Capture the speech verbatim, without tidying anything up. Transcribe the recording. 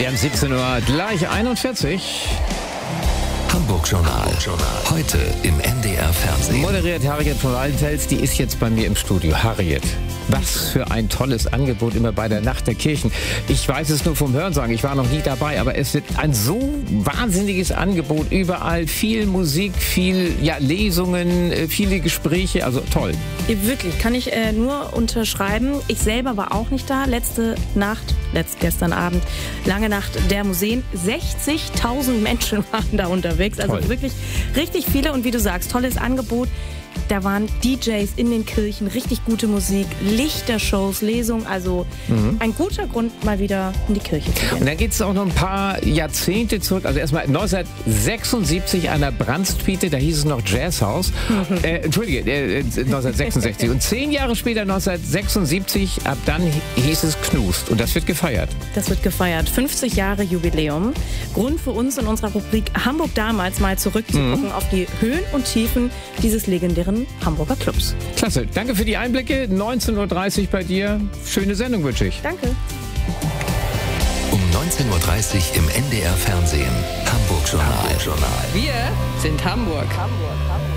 Wir haben siebzehn Uhr gleich einundvierzig. Hamburg Journal. Heute im N D R Fernsehen. Moderiert Harriet von Waltels, die ist jetzt bei mir im Studio. Harriet, was für ein tolles Angebot immer bei der Nacht der Kirchen. Ich weiß es nur vom Hörensagen, ich war noch nie dabei, aber es wird ein so wahnsinniges Angebot. Überall viel Musik, viel ja, Lesungen, viele Gespräche, also toll. Ja, wirklich, kann ich äh, nur unterschreiben. Ich selber war auch nicht da. Letzte Nacht, letzt, gestern Abend, lange Nacht der Museen. sechzigtausend Menschen waren da unterwegs. Also Toll. Wirklich richtig viele. Und wie du sagst, tolles Angebot. Da waren D Js in den Kirchen, richtig gute Musik, Lichtershows, Lesungen. Also mhm. ein guter Grund, mal wieder in die Kirche zu gehen. Und dann geht es auch noch ein paar Jahrzehnte zurück. Also erstmal neunzehnhundertsechsundsiebzig an der Brandstwiete, da hieß es noch Jazzhaus. Mhm. Äh, Entschuldige, äh, neunzehnhundertsechsundsechzig. Und zehn Jahre später, neunzehnhundertsechsundsiebzig, ab dann hieß es Knust. Und das wird gefeiert. Das wird gefeiert. fünfzig Jahre Jubiläum. Grund für uns in unserer Rubrik Hamburg damals mal zurückzugucken mhm. auf die Höhen und Tiefen dieses legendären Hamburger Clubs. Klasse. Danke für die Einblicke. neunzehn Uhr dreißig bei dir. Schöne Sendung wünsche ich. Danke. Um neunzehn Uhr dreißig im N D R Fernsehen. Hamburg Journal. Wir sind Hamburg. Hamburg, Hamburg.